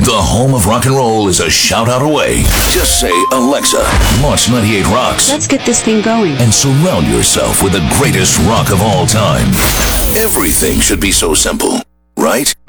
The home of rock and roll is a shout out away. Just say, Alexa, launch 98 Rocks. Let's get this thing going. And surround yourself with the greatest rock of all time. Everything should be so simple, right?